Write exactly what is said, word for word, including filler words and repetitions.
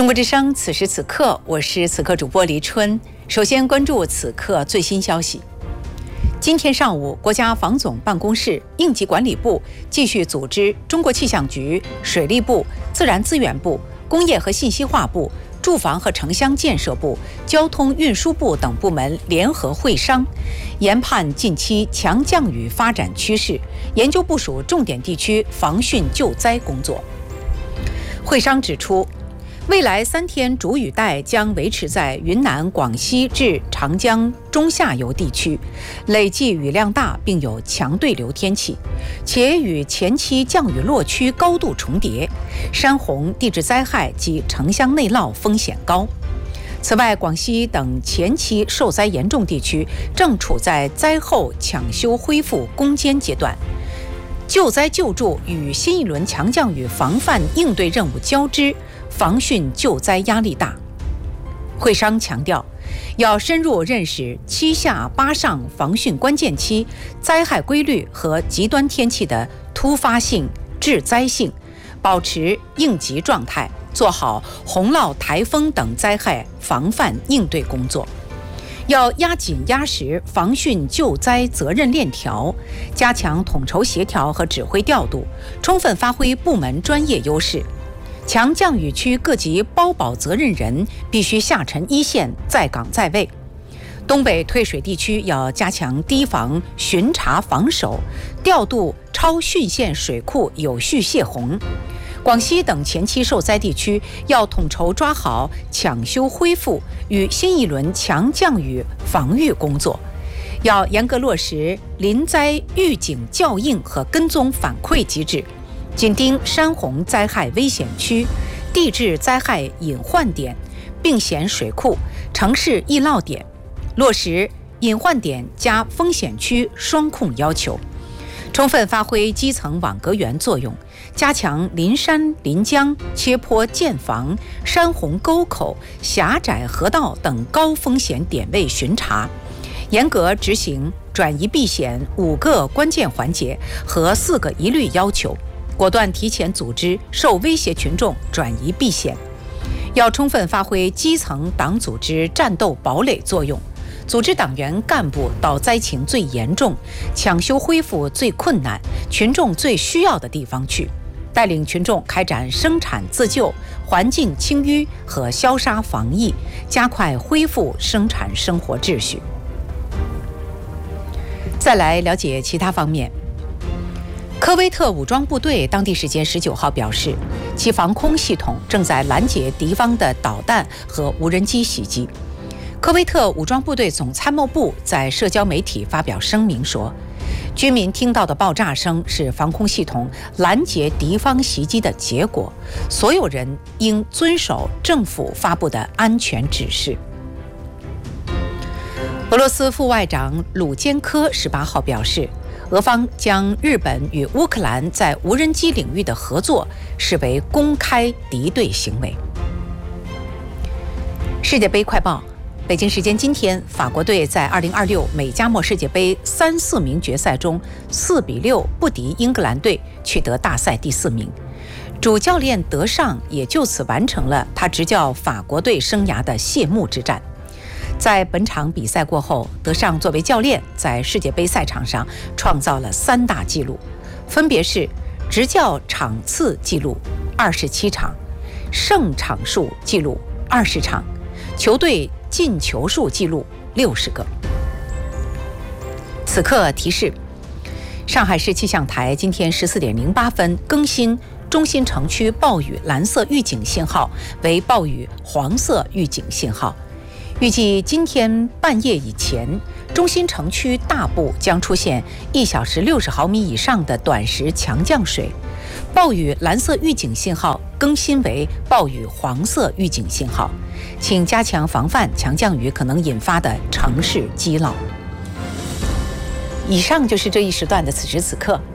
中国之声，此时此刻，我是此刻主播黎春。首先关注此刻最新消息。今天上午，国家防总办公室、应急管理部继续组织中国气象局、水利部、自然资源部、工业和信息化部、住房和城乡建设部、交通运输部等部门联合会商，研判近期强降雨发展趋势，研究部署重点地区防汛救灾工作。会商指出，未来三天主雨带将维持在云南、广西至长江中下游地区，累计雨量大，并有强对流天气，且与前期降雨落区高度重叠，山洪、地质灾害及城乡内涝风险高。此外，广西等前期受灾严重地区正处在灾后抢修恢复攻坚阶段，救灾救助与新一轮强降雨防范应对任务交织，防汛救灾压力大。会商强调，要深入认识七下八上防汛关键期灾害规律和极端天气的突发性、致灾性，保持应急状态，做好洪涝、台风等灾害防范应对工作。要压紧压实防汛救灾责任链条，加强统筹协调和指挥调度，充分发挥部门专业优势。强降雨区各级包保责任人必须下沉一线，在岗在位。东北退水地区要加强堤防巡查防守，调度超汛线水库有序泄洪。广西等前期受灾地区要统筹抓好抢修恢复与新一轮强降雨防御工作，要严格落实临灾预警校应和跟踪反馈机制，紧盯山洪灾害危险区、地质灾害隐患点、并险水库、城市易涝点，落实隐患点加风险区双控要求，充分发挥基层网格员作用，加强临山临江、切坡建防、山洪沟口、狭窄河道等高风险点位巡查，严格执行转移避险五个关键环节和四个一律要求，果断提前组织受威胁群众转移避险。要充分发挥基层党组织战斗堡垒作用，组织党员干部到灾情最严重、抢修恢复最困难、群众最需要的地方去，带领群众开展生产自救、环境清淤和消杀防疫，加快恢复生产生活秩序。再来了解其他方面。科威特武装部队当地时间十九号表示，其防空系统正在拦截敌方的导弹和无人机袭击。科威特武装部队总参谋部在社交媒体发表声明说，居民听到的爆炸声是防空系统拦截敌方袭击的结果，所有人应遵守政府发布的安全指示。俄罗斯副外长鲁坚科十八号表示，俄方将日本与乌克兰在无人机领域的合作视为公开敌对行为。世界杯快报。北京时间今天，法国队在二零二六美加墨世界杯三四名决赛中四比六不敌英格兰队，取得大赛第四名。主教练德尚也就此完成了他执教法国队生涯的谢幕之战。在本场比赛过后，德尚作为教练在世界杯赛场上创造了三大纪录，分别是执教场次纪录二十七场，胜场数纪录二十场，球队进球数纪录六十个。此刻提示：上海市气象台今天十四点零八分更新中心城区暴雨蓝色预警信号为暴雨黄色预警信号。预计今天半夜以前，中心城区大部将出现一小时六十毫米以上的短时强降水，暴雨蓝色预警信号更新为暴雨黄色预警信号，请加强防范强降雨可能引发的城市积涝。以上就是这一时段的此时此刻。